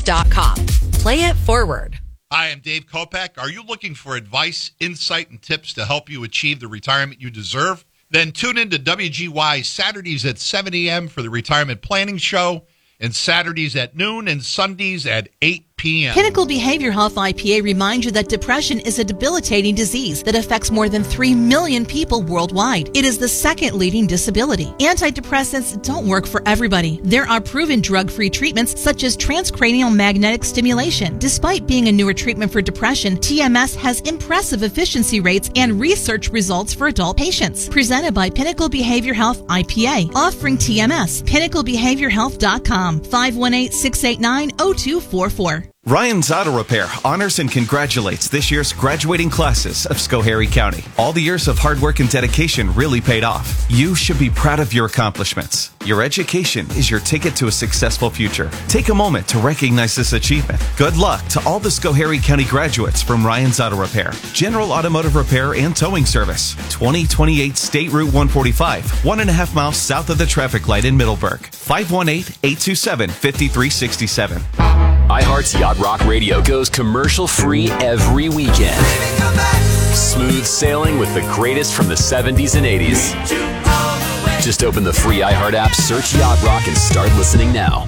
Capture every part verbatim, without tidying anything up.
dot com. Play it forward. Hi, I'm Dave Kopak. Are you looking for advice, insight, and tips to help you achieve the retirement you deserve? Then tune in to W G Y Saturdays at seven a.m. for the Retirement Planning Show, and Saturdays at noon and Sundays at eight p.m. Pinnacle Behavior Health I P A reminds you that depression is a debilitating disease that affects more than three million people worldwide. It is the second leading disability. Antidepressants don't work for everybody. There are proven drug-free treatments such as transcranial magnetic stimulation. Despite being a newer treatment for depression, T M S has impressive efficiency rates and research results for adult patients. Presented by Pinnacle Behavior Health I P A, offering T M S. pinnacle behavior health dot com, five one eight, six eight nine, zero two four four. Ryan's Auto Repair honors and congratulates this year's graduating classes of Schoharie County. All the years of hard work and dedication really paid off. You should be proud of your accomplishments. Your education is your ticket to a successful future. Take a moment to recognize this achievement. Good luck to all the Schoharie County graduates from Ryan's Auto Repair. General Automotive Repair and Towing Service. twenty twenty-eight State Route one forty-five, one and a half miles south of the traffic light in Middleburg. five one eight, eight two seven, five three six seven. iHeart's Yacht Rock Radio goes commercial-free every weekend. Smooth sailing with the greatest from the seventies and eighties. Just open the free iHeart app, search Yacht Rock, and start listening now.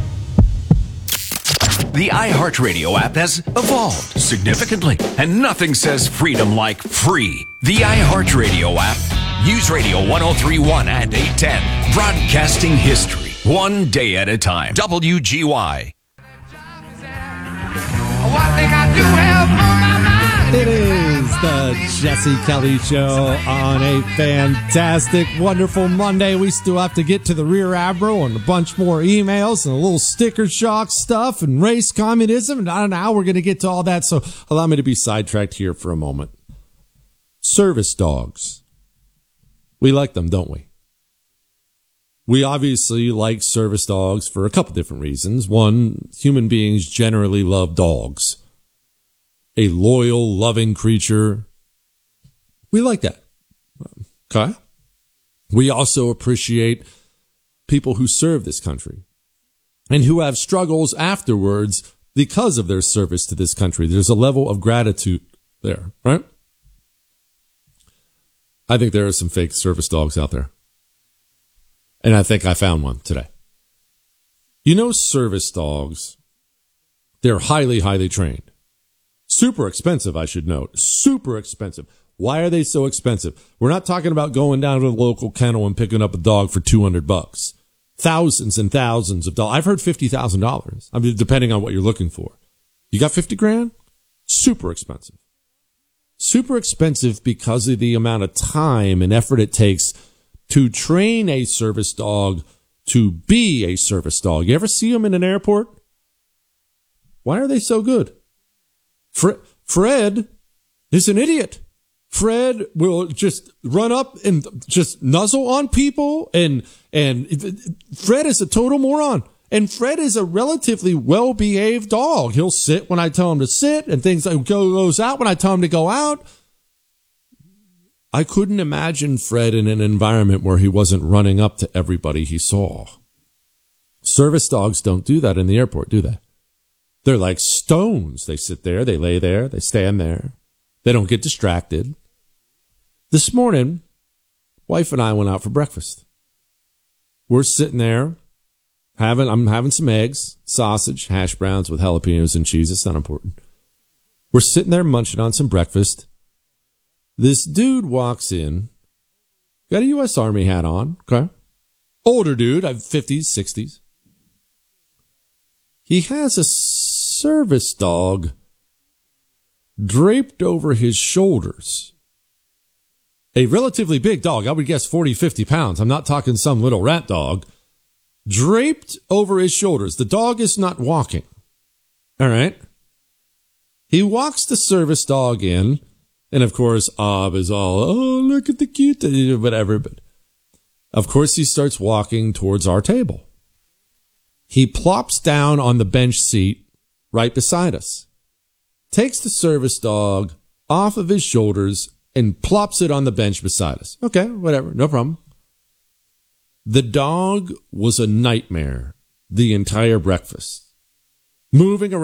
The iHeartRadio app has evolved significantly, and nothing says freedom like free. The iHeartRadio app. News Radio one oh three point one and eight ten. Broadcasting history, one day at a time. W G Y. It is the Jesse Kelly Show on a fantastic, wonderful Monday. We still have to get to the Rear Admiral and a bunch more emails and a little sticker shock stuff and race communism. And I don't know how we're going to get to all that, so allow me to be sidetracked here for a moment. Service dogs. We like them, don't we? We obviously like service dogs for a couple different reasons. One, human beings generally love dogs. A loyal, loving creature. We like that. Okay. We also appreciate people who serve this country and who have struggles afterwards because of their service to this country. There's a level of gratitude there, right? I think there are some fake service dogs out there. And I think I found one today. You know, service dogs, they're highly, highly trained. Super expensive, I should note. Super expensive. Why are they so expensive? We're not talking about going down to the local kennel and picking up a dog for two hundred bucks. Thousands and thousands of dollars. I've heard fifty thousand dollars. I mean, depending on what you're looking for. You got fifty grand? Super expensive. Super expensive because of the amount of time and effort it takes to train a service dog to be a service dog. You ever see them in an airport? Why are they so good? Fre- Fred is an idiot. Fred will just run up and just nuzzle on people, and and Fred is a total moron. And Fred is a relatively well-behaved dog. He'll sit when I tell him to sit, and things like go goes out when I tell him to go out. I couldn't imagine Fred in an environment where he wasn't running up to everybody he saw. Service dogs don't do that in the airport, do they? They're like stones. They sit there, they lay there, they stand there. They don't get distracted. This morning, wife and I went out for breakfast. We're sitting there, having I'm having some eggs, sausage, hash browns with jalapenos and cheese. It's not important. We're sitting there munching on some breakfast. This dude walks in, got a U S Army hat on, okay? Older dude, I'm fifties, sixties. He has a service dog draped over his shoulders. A relatively big dog, I would guess forty, fifty pounds. I'm not talking some little rat dog. Draped over his shoulders. The dog is not walking. All right? He walks the service dog in, and of course, Ob is all, oh, look at the cute, whatever. But of course, he starts walking towards our table. He plops down on the bench seat right beside us, takes the service dog off of his shoulders, and plops it on the bench beside us. Okay, whatever, no problem. The dog was a nightmare the entire breakfast, moving around.